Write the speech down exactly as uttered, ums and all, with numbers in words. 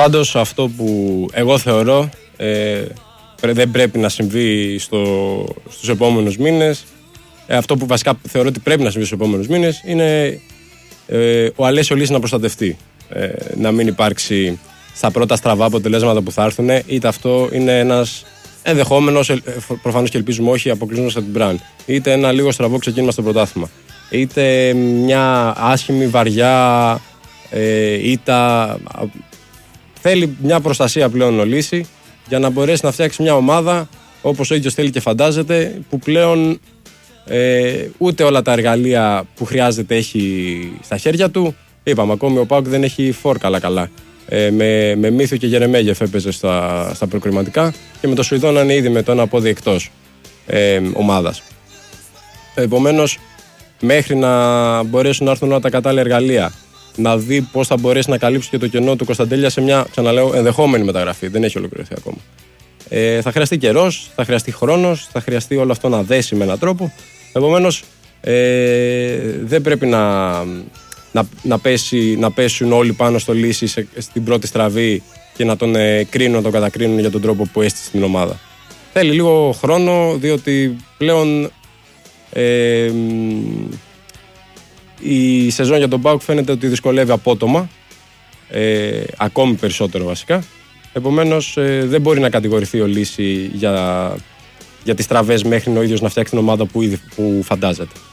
Πάντως αυτό που εγώ θεωρώ ε, δεν πρέπει να συμβεί στο, στους επόμενους μήνες, ε, αυτό που βασικά θεωρώ ότι πρέπει να συμβεί στους επόμενους μήνες είναι ε, ο Αλέσιο Λύση να προστατευτεί. Ε, να μην υπάρξει στα πρώτα στραβά αποτελέσματα που θα έρθουν, είτε αυτό είναι ένας ενδεχόμενος, προφανώς και ελπίζουμε όχι, αποκλεισμός από την Μπραν, είτε ένα λίγο στραβό ξεκίνημα στο πρωτάθλημα, είτε μια άσχημη βαριά ε, ήττα. Θέλει μια προστασία πλέον ο Λύση για να μπορέσει να φτιάξει μια ομάδα όπως ο ίδιος θέλει και φαντάζεται, που πλέον ε, ούτε όλα τα εργαλεία που χρειάζεται έχει στα χέρια του. Είπαμε, ακόμη ο ΠΑΟΚ δεν έχει φορ καλά-καλά. Ε, με, με Μύθιο και Γερεμέγεφ έπαιζε στα, στα προκριματικά και με το Σουηδό να είναι ήδη με το ένα πόδι εκτός ε, ομάδας. Επομένως, μέχρι να μπορέσουν να έρθουν όλα τα κατάλληλα εργαλεία, να δει πώς θα μπορέσει να καλύψει και το κενό του Κωνσταντέλια σε μια, ξαναλέω, ενδεχόμενη μεταγραφή. Δεν έχει ολοκληρωθεί ακόμα. Ε, θα χρειαστεί καιρός, θα χρειαστεί χρόνος, θα χρειαστεί όλο αυτό να δέσει με έναν τρόπο. Επομένως, ε, δεν πρέπει να, να, να, πέσει, να πέσουν όλοι πάνω στο Λύση σε, στην πρώτη στραβή και να τον ε, κρίνουν, να τον κατακρίνουν για τον τρόπο που έστησε στην ομάδα. Θέλει λίγο χρόνο, διότι πλέον ε, η σεζόν για τον ΠΑΟΚ φαίνεται ότι δυσκολεύει απότομα, ε, ακόμη περισσότερο βασικά. Επομένως, ε, δεν μπορεί να κατηγορηθεί ο Λύση για, για τις τραβές μέχρι ο ίδιος να φτιάξει την ομάδα που, ήδη, που φαντάζεται.